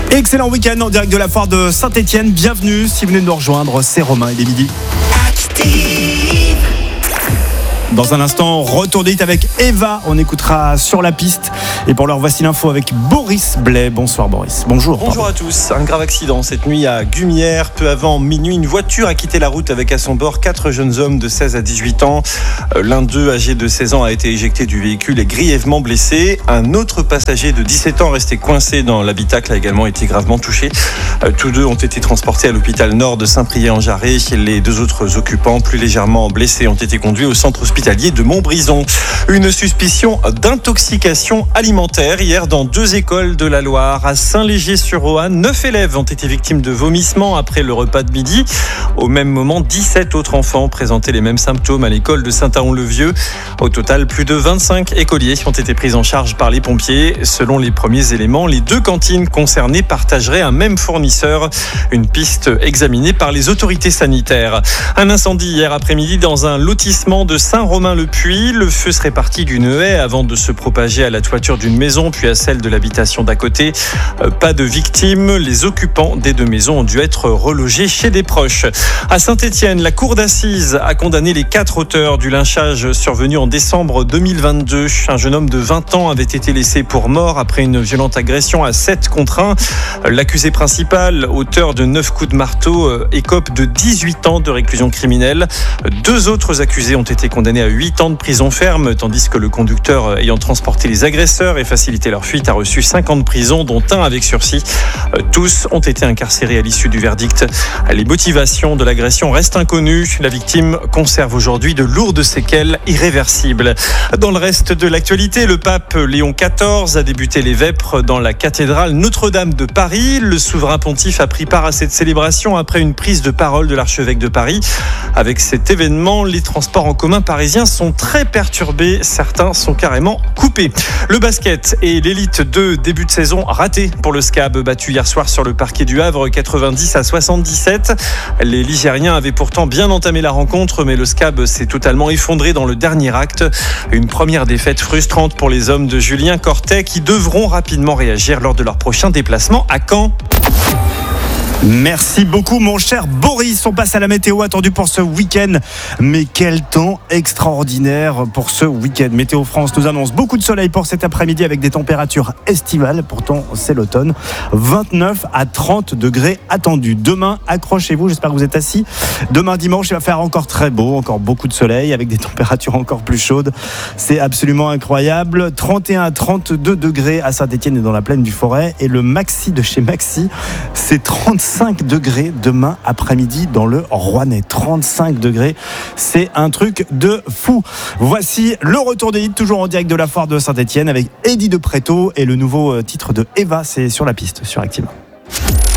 Excellent week-end en direct de la foire de Saint-Etienne. Bienvenue si vous venez de nous rejoindre, c'est Romain, il est midi. Dans un instant, retour de hit avec Eva. On écoutera Sur la piste. Et pour l'heure, voici l'info avec Boris Blais. Bonsoir Boris. Bonjour. Bonjour à tous. Un grave accident cette nuit à Gumières. Peu avant minuit, une voiture a quitté la route avec à son bord 4 jeunes hommes de 16 à 18 ans. L'un d'eux, âgé de 16 ans, a été éjecté du véhicule et grièvement blessé. Un autre passager de 17 ans resté coincé dans l'habitacle a également été gravement touché. Tous deux ont été transportés à l'hôpital nord de Saint-Priest-en-Jarret. Les deux autres occupants, plus légèrement blessés, ont été conduits au centre hospitalier de Montbrison. Une suspicion d'intoxication alimentaire hier dans 2 écoles de la Loire. À Saint-Léger-sur-Roanne, 9 élèves ont été victimes de vomissements après le repas de midi. Au même moment, 17 autres enfants présentaient les mêmes symptômes à l'école de Saint-Aon-le-Vieux. Au total, plus de 25 écoliers ont été pris en charge par les pompiers. Selon les premiers éléments, les 2 cantines concernées partageraient un même fournisseur. Une piste examinée par les autorités sanitaires. Un incendie hier après-midi dans un lotissement de Saint-Romain-le-Puy. Le feu serait parti d'une haie avant de se propager à la toiture d'une maison, puis à celle de l'habitation d'à côté. Pas de victimes. Les occupants des 2 maisons ont dû être relogés chez des proches. À Saint-Etienne, la cour d'assises a condamné les 4 auteurs du lynchage survenu en décembre 2022. Un jeune homme de 20 ans avait été laissé pour mort après une violente agression à 7 contre 1. L'accusé principal, auteur de 9 coups de marteau, écope de 18 ans de réclusion criminelle. 2 autres accusés ont été condamnés à 8 ans de prison ferme, tandis que le conducteur ayant transporté les agresseurs et facilité leur fuite a reçu 5 ans de prison, dont 1 avec sursis. Tous ont été incarcérés à l'issue du verdict. Les motivations de l'agression restent inconnues. La victime conserve aujourd'hui de lourdes séquelles irréversibles. Dans le reste de l'actualité, le pape Léon XIV a débuté les vêpres dans la cathédrale Notre-Dame de Paris. Le souverain pontife a pris part à cette célébration après une prise de parole de l'archevêque de Paris. Avec cet événement, les transports en commun parisiens sont très perturbés. Certains sont carrément coupés. Le basket et l'élite 2, début de saison raté pour le SCAB, battu hier soir sur le parquet du Havre 90-77. Les Ligériens avaient pourtant bien entamé la rencontre, mais le SCAB s'est totalement effondré dans le dernier acte. Une première défaite frustrante pour les hommes de Julien Cortet qui devront rapidement réagir lors de leur prochain déplacement à Caen. Merci beaucoup mon cher Boris. On passe à la météo attendue pour ce week-end. Mais quel temps extraordinaire pour ce week-end. Météo France nous annonce beaucoup de soleil pour cet après-midi avec des températures estivales. Pourtant c'est l'automne. 29 à 30 degrés attendus. Demain, accrochez-vous, j'espère que vous êtes assis. Demain dimanche, il va faire encore très beau, encore beaucoup de soleil avec des températures encore plus chaudes. C'est absolument incroyable. 31 à 32 degrés à Saint-Etienne et dans la plaine du Forêt. Et le maxi de chez Maxi, c'est 35 degrés demain après-midi dans le Rouennais. 35 degrés, c'est un truc de fou. Voici le retour des hits, toujours en direct de la foire de Saint-Etienne avec Eddie de Pretto et le nouveau titre de Eva, c'est Sur la piste, sur Active.